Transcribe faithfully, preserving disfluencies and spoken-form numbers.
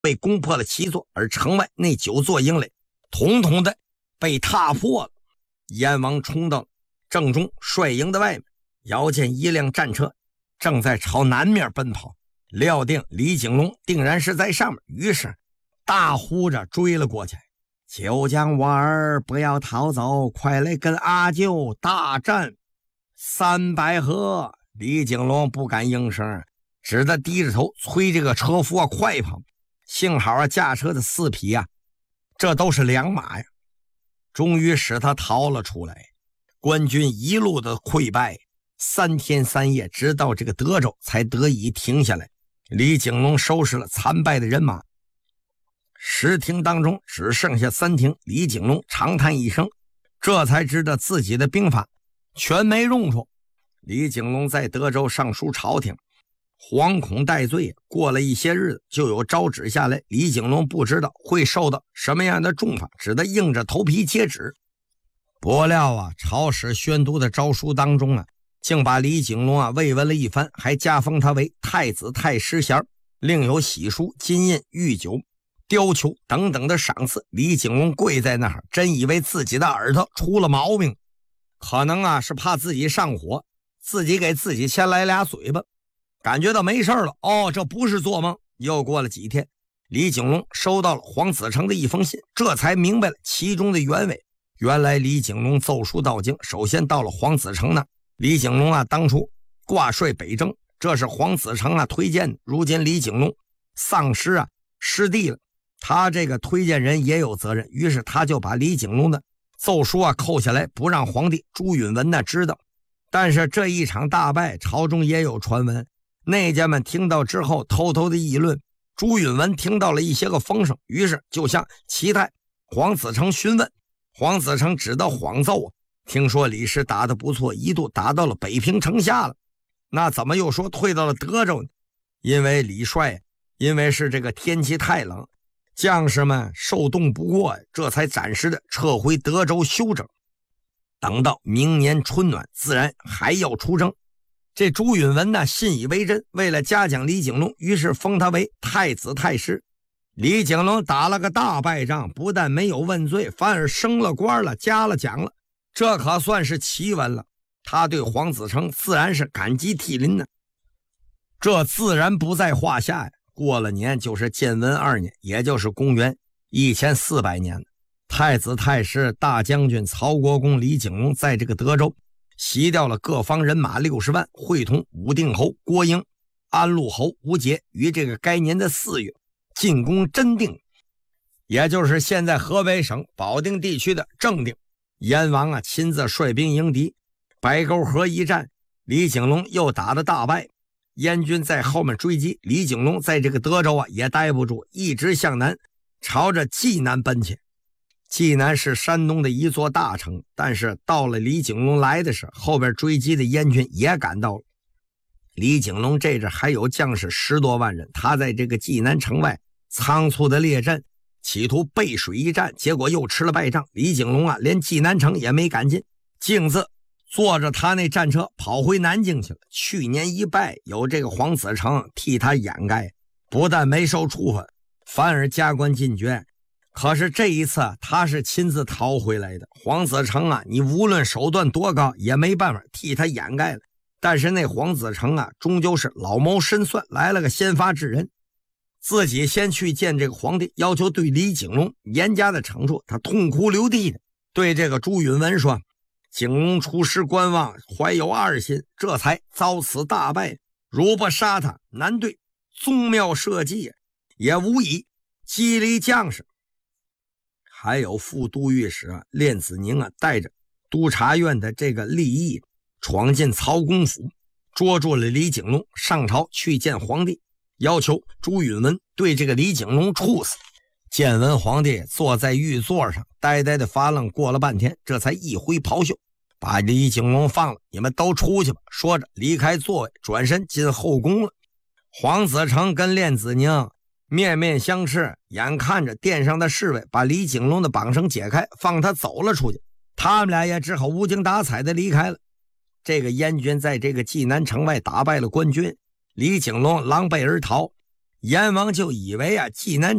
被攻破了七座，而城外那九座营垒统统的被踏破了。燕王冲到正中帅营的外面，遥见一辆战车正在朝南面奔跑，料定李景龙定然是在上面，于是大呼着追了过去：九将我儿不要逃走，快来跟阿舅大战三百合。李景龙不敢应声，只得低着头催这个车夫啊快跑。幸好啊驾车的四匹啊这都是良马呀，终于使他逃了出来。官军一路的溃败，三天三夜，直到这个德州才得以停下来。李景龙收拾了残败的人马，十庭当中只剩下三庭。李景龙长叹一声，这才知道自己的兵法全没用处。李景龙在德州上书朝廷，惶恐待罪。过了一些日子，就有诏旨下来，李景龙不知道会受到什么样的重罚，只得硬着头皮接旨。不料啊，朝使宣读的诏书当中啊，竟把李景龙啊慰问了一番，还加封他为太子太师衔，另有喜书、金印、御酒、貂裘等等的赏赐。李景龙跪在那儿，真以为自己的耳朵出了毛病，可能啊是怕自己上火，自己给自己先来俩嘴巴，感觉到没事了。哦，这不是做梦。又过了几天，李景龙收到了黄子成的一封信，这才明白了其中的原委。原来李景龙奏书到京，首先到了黄子成那。李景龙啊当初挂帅北征，这是黄子成啊推荐的。如今李景龙丧失啊失地了，他这个推荐人也有责任，于是他就把李景龙的奏书啊扣下来，不让皇帝朱允文呢知道。但是这一场大败，朝中也有传闻，内家们听到之后偷偷的议论。朱允文听到了一些个风声，于是就向齐泰黄子成询问。黄子成只得谎奏啊，听说李师打得不错，一度打到了北平城下了，那怎么又说退到了德州呢？因为李帅因为是这个天气太冷，将士们受冻不过，这才暂时的撤回德州休整，等到明年春暖自然还要出征。这朱允文呢信以为真，为了嘉奖李景龙，于是封他为太子太师。李景龙打了个大败仗，不但没有问罪，反而升了官了，加了奖了，这可算是奇闻了。他对黄子成自然是感激涕零呢，这自然不在话下呀。过了年就是建文二年，也就是公元一千四百年，太子太师大将军曹国公李景龙在这个德州袭掉了各方人马六十万，会同武定侯郭英、安陆侯吴杰于这个该年的四月进攻真定，也就是现在河北省保定地区的正定。燕王啊亲自率兵迎敌，白沟河一战，李景龙又打得大败，燕军在后面追击，李景龙在这个德州啊也待不住，一直向南朝着济南奔去。济南是山东的一座大城，但是到了李景龙来的时候，后边追击的燕军也赶到了。李景龙这阵还有将士十多万人，他在这个济南城外仓促的列阵，企图背水一战，结果又吃了败仗。李景龙啊连济南城也没赶进，径自坐着他那战车跑回南京去了。去年一败，有这个黄子成替他掩盖，不但没受处分，反而加官进爵。可是这一次他是亲自逃回来的，黄子成啊你无论手段多高也没办法替他掩盖了。但是那黄子成啊终究是老谋深算，来了个先发制人，自己先去见这个皇帝，要求对李景龙严加的惩处。他痛哭流涕的对这个朱允文说，景龙出师观望，怀有二心，这才遭此大败，如不杀他，难对宗庙社稷，也无以激励将士。还有副都御史啊练子宁啊带着督察院的这个利益闯进曹公府，捉住了李景龙，上朝去见皇帝，要求朱允文对这个李景龙处死。建文皇帝坐在御座上呆呆的发愣，过了半天，这才一挥袍袖把李景龙放了，你们都出去吧。说着离开座位，转身进后宫了。黄子成跟练子宁面面相视，眼看着殿上的侍卫把李景龙的绑绳解开，放他走了出去，他们俩也只好无精打采的离开了。这个燕军在这个济南城外打败了官军，李景龙狼狈而逃， 阎王就以为啊济南